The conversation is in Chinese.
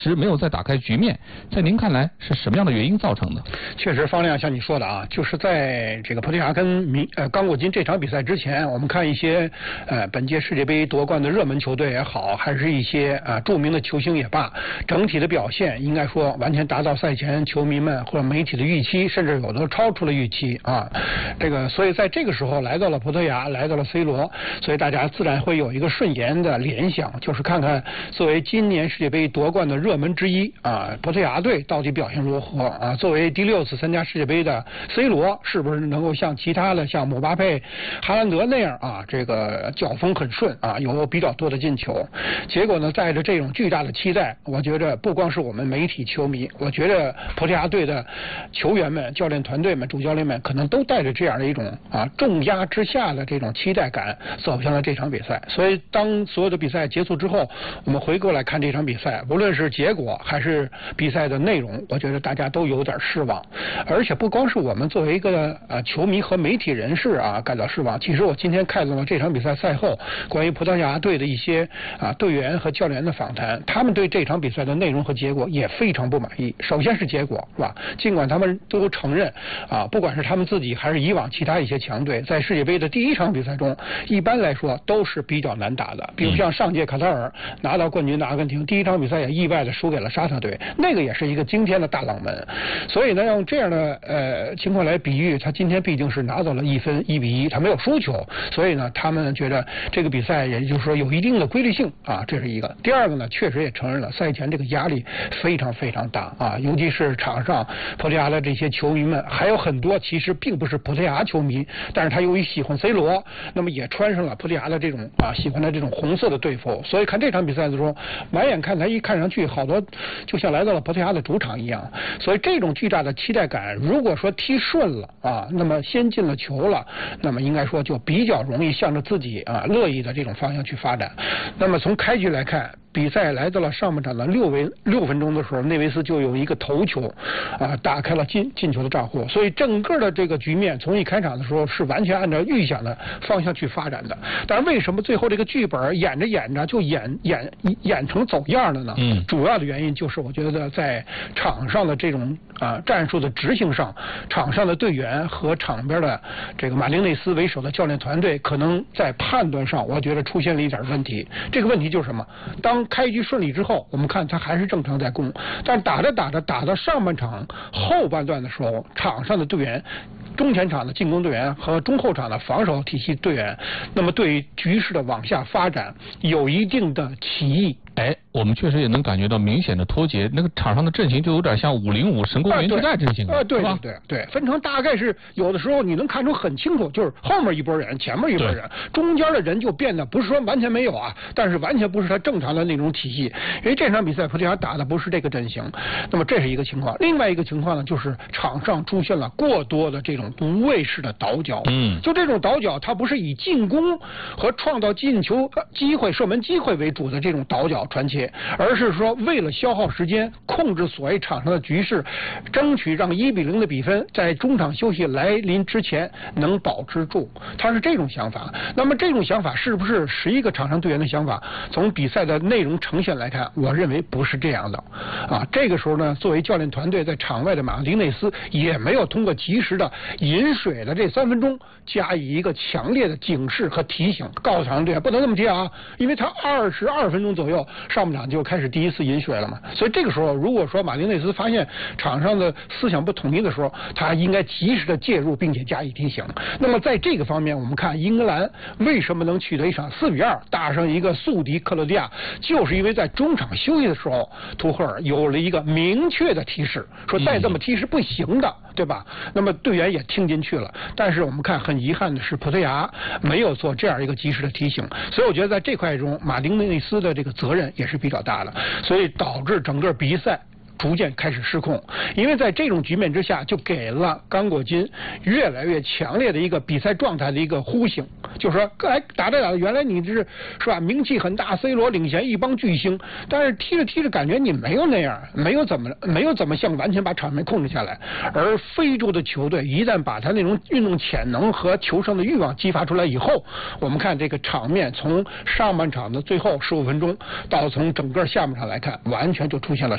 实没有再打开局面，在您看来是什么样的原因造成的？ 确实，方亮像你说的啊，就是在这个葡萄牙跟刚果金这场比赛之前，我们看一些本届世界杯夺冠的热门球队也好，还是一些著名的球星也罢，整体的表现应该说完全达到赛前球迷们或者媒体的预期，甚至有的超出了预期啊。所以在这个时候来到了葡萄牙，来到了 C 罗，所以大家自然会有一个瞬间的联想，就是看看作为今年世界杯夺冠的热门之一啊，葡萄牙队到底表现如何啊？作为第6次参加世界杯的 C 罗，是不是能够像其他的像姆巴佩、哈兰德那样啊，这个脚风很顺啊，有比较多的进球？结果呢，带着这种巨大的期待，我觉得不光是我们媒体球迷，我觉得葡萄牙队的球员们、教练团队们、主教练们可能都带着这样的一种重压之下的这种期待感走向了这场比赛。所以当所有的比赛结束之后，我们回过来看这场比赛，无论是结果还是比赛的内容，我觉得大家都有点失望。而且不光是我们作为一个球迷和媒体人士感到失望，其实我今天看到了这场比赛赛后关于葡萄牙队的一些队员和教练的访谈，他们对这场比赛的内容和结果也非常不满意。首先是结果，是吧？尽管他们都承认不管是他们自己还是以往其他一些强队，在世界杯的第一场比赛中，一般来说都是比较难打的。比如像上届卡塔尔拿到冠军的阿根廷，第一场比赛也意外的输给了沙特队，那个也是一个惊天的大冷门。所以呢，用这样的情况来比喻，他今天毕竟是拿到了1分1比1，他没有输球，所以呢，他们觉得这个比赛也就是说有一定的规律性这是一个。第二个呢，确实也承认了赛前这个压力非常非常大尤其是场上葡萄牙的这些球迷们，还有很多其实并不是葡萄牙球迷，但是他由于喜欢 C 罗，那么也穿上了葡萄牙的这种喜欢的这种红色的队服，所以看这场比赛的时候，满眼看台一看上去好多就像来到了葡萄牙的主场一样。所以这种巨大的期待感，如果说踢顺了那么先进了球了，那么应该说就比较容易向着自己乐意的这种方向去发展。那么从开局来看，比赛来到了上半场的6分钟的时候，内维斯就有一个头球打开了进球的账户。所以整个的这个局面从一开场的时候是完全按照预想的方向去发展的。但是为什么最后这个剧本演着演着就演成走样了呢？主要的原因就是我觉得在场上的这种战术的执行上，场上的队员和场边的这个马丁内斯为首的教练团队可能在判断上，我觉得出现了一点问题。这个问题就是什么？当开局顺利之后，我们看他还是正常在攻，但打着打到上半场后半段的时候，场上的队员，中前场的进攻队员和中后场的防守体系队员，那么对于局势的往下发展有一定的歧义。 我们确实也能感觉到明显的脱节，那个场上的阵型就有点像505神宫元气弹阵型对，分成大概是有的时候你能看出很清楚，就是后面一拨人，前面一拨人，中间的人就变得不是说完全没有但是完全不是他正常的那种体系。因为这场比赛葡萄牙打的不是这个阵型，那么这是一个情况。另外一个情况呢，就是场上出现了过多的这种无谓式的倒脚。就这种倒脚，它不是以进攻和创造进球机会、射门机会为主的这种倒脚传切，而是说为了消耗时间，控制所谓场上的局势，争取让1比0的比分在中场休息来临之前能保持住，他是这种想法。那么这种想法是不是11个场上队员的想法？从比赛的内容呈现来看，我认为不是这样的这个时候呢，作为教练团队在场外的马丁内斯也没有通过及时的饮水的这3分钟加以一个强烈的警示和提醒，告诉场上队员不能这么踢因为他22分钟左右上半场就开始第一次饮水了嘛。所以这个时候如果说马丁内斯发现场上的思想不统一的时候，他应该及时的介入并且加以提醒。那么在这个方面，我们看英格兰为什么能取得一场4比2打上一个宿敌克罗地亚，就是因为在中场休息的时候，图赫尔有了一个明确的提示，说再这么踢是不行的，对吧？那么队员也听进去了。但是我们看很遗憾的是，葡萄牙没有做这样一个及时的提醒。所以我觉得在这块中，马丁内斯的这个责任也是比较大的，所以导致整个比赛逐渐开始失控。因为在这种局面之下，就给了刚果金越来越强烈的一个比赛状态的一个呼醒，就是说打着原来你是吧名气很大 ，C 罗领衔一帮巨星，但是踢着感觉你没有那样，没有怎么像完全把场面控制下来。而非洲的球队一旦把他那种运动潜能和求胜的欲望激发出来以后，我们看这个场面从上半场的最后15分钟到从整个下半场来看，完全就出现了